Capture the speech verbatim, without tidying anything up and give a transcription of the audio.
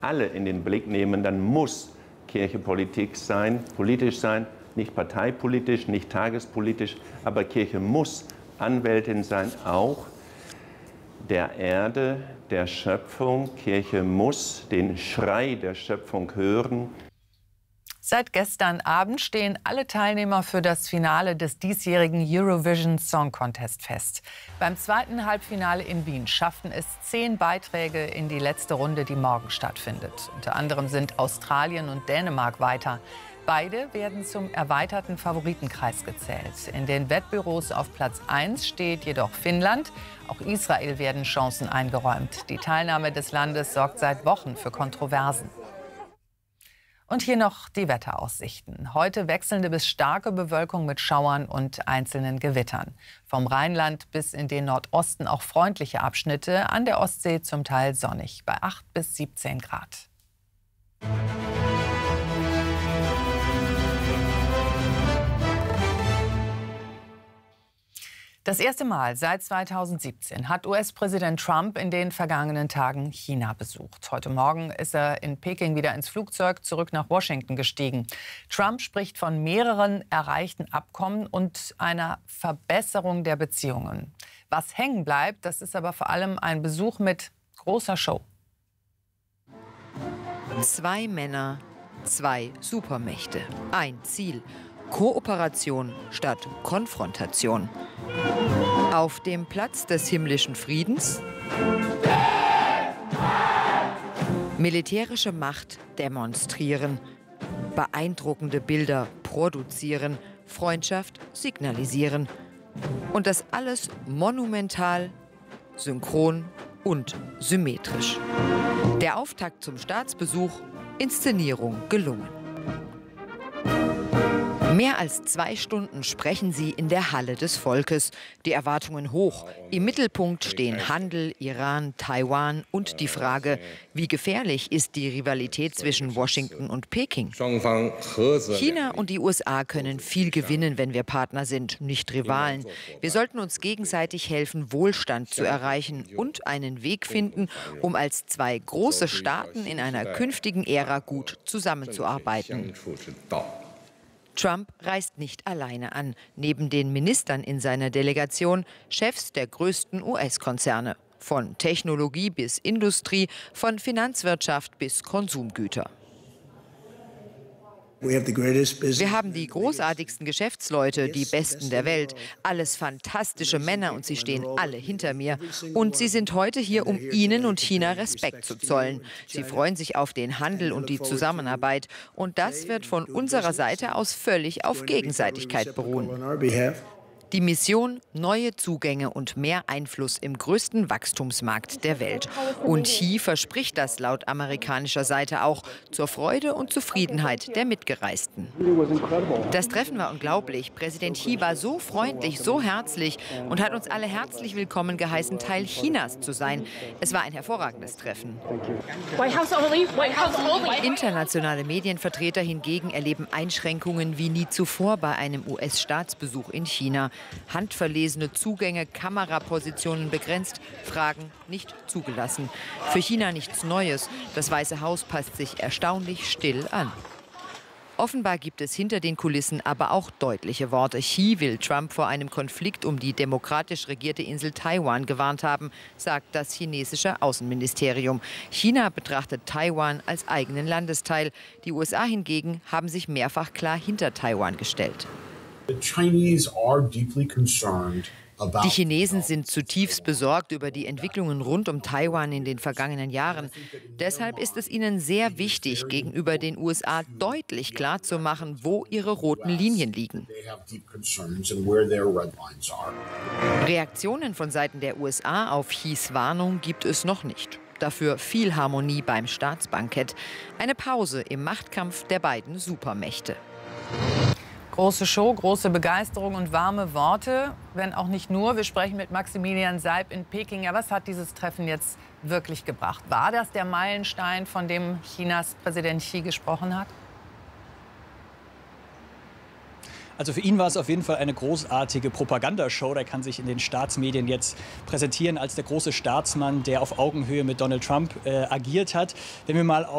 alle in den Blick nehmen, dann muss Kirche Politik sein, politisch sein, nicht parteipolitisch, nicht tagespolitisch, aber Kirche muss Anwältin sein, auch der Erde, der Schöpfung. Kirche muss den Schrei der Schöpfung hören. Seit gestern Abend stehen alle Teilnehmer für das Finale des diesjährigen Eurovision Song Contest fest. Beim zweiten Halbfinale in Wien schafften es zehn Beiträge in die letzte Runde, die morgen stattfindet. Unter anderem sind Australien und Dänemark weiter. Beide werden zum erweiterten Favoritenkreis gezählt. In den Wettbüros auf Platz eins steht jedoch Finnland. Auch Israel werden Chancen eingeräumt. Die Teilnahme des Landes sorgt seit Wochen für Kontroversen. Und hier noch die Wetteraussichten. Heute wechselnde bis starke Bewölkung mit Schauern und einzelnen Gewittern. Vom Rheinland bis in den Nordosten auch freundliche Abschnitte, an der Ostsee zum Teil sonnig, bei acht bis siebzehn Grad. Das erste Mal seit zweitausendsiebzehn hat U S-Präsident Trump in den vergangenen Tagen China besucht. Heute Morgen ist er in Peking wieder ins Flugzeug zurück nach Washington gestiegen. Trump spricht von mehreren erreichten Abkommen und einer Verbesserung der Beziehungen. Was hängen bleibt, das ist aber vor allem ein Besuch mit großer Show. Zwei Männer, zwei Supermächte, ein Ziel: Kooperation statt Konfrontation. Auf dem Platz des himmlischen Friedens militärische Macht demonstrieren, beeindruckende Bilder produzieren, Freundschaft signalisieren. Und das alles monumental, synchron und symmetrisch. Der Auftakt zum Staatsbesuch, Inszenierung gelungen. Mehr als zwei Stunden sprechen sie in der Halle des Volkes. Die Erwartungen hoch. Im Mittelpunkt stehen Handel, Iran, Taiwan und die Frage, wie gefährlich ist die Rivalität zwischen Washington und Peking? China und die U S A können viel gewinnen, wenn wir Partner sind, nicht Rivalen. Wir sollten uns gegenseitig helfen, Wohlstand zu erreichen und einen Weg finden, um als zwei große Staaten in einer künftigen Ära gut zusammenzuarbeiten. Trump reist nicht alleine an. Neben den Ministern in seiner Delegation Chefs der größten U S-Konzerne. Von Technologie bis Industrie, von Finanzwirtschaft bis Konsumgüter. Wir haben die großartigsten Geschäftsleute, die Besten der Welt. Alles fantastische Männer und sie stehen alle hinter mir. Und sie sind heute hier, um Ihnen und China Respekt zu zollen. Sie freuen sich auf den Handel und die Zusammenarbeit. Und das wird von unserer Seite aus völlig auf Gegenseitigkeit beruhen. Die Mission: neue Zugänge und mehr Einfluss im größten Wachstumsmarkt der Welt. Und Xi verspricht das laut amerikanischer Seite auch zur Freude und Zufriedenheit der Mitgereisten. Das Treffen war unglaublich. Präsident Xi war so freundlich, so herzlich und hat uns alle herzlich willkommen geheißen, Teil Chinas zu sein. Es war ein hervorragendes Treffen. Internationale Medienvertreter hingegen erleben Einschränkungen wie nie zuvor bei einem U S-Staatsbesuch in China. Handverlesene Zugänge, Kamerapositionen begrenzt, Fragen nicht zugelassen. Für China nichts Neues. Das Weiße Haus passt sich erstaunlich still an. Offenbar gibt es hinter den Kulissen aber auch deutliche Worte. Xi will Trump vor einem Konflikt um die demokratisch regierte Insel Taiwan gewarnt haben, sagt das chinesische Außenministerium. China betrachtet Taiwan als eigenen Landesteil. Die U S A hingegen haben sich mehrfach klar hinter Taiwan gestellt. Die Chinesen sind zutiefst besorgt über die Entwicklungen rund um Taiwan in den vergangenen Jahren. Deshalb ist es ihnen sehr wichtig, gegenüber den U S A deutlich klarzumachen, wo ihre roten Linien liegen. Reaktionen von Seiten der U S A auf Xis Warnung gibt es noch nicht. Dafür viel Harmonie beim Staatsbankett. Eine Pause im Machtkampf der beiden Supermächte. Große Show, große Begeisterung und warme Worte, wenn auch nicht nur. Wir sprechen mit Maximilian Seib in Peking. Ja, was hat dieses Treffen jetzt wirklich gebracht? War das der Meilenstein, von dem Chinas Präsident Xi gesprochen hat? Also für ihn war es auf jeden Fall eine großartige Propagandashow. Der kann sich in den Staatsmedien jetzt präsentieren als der große Staatsmann, der auf Augenhöhe mit Donald Trump äh, agiert hat. Wenn wir mal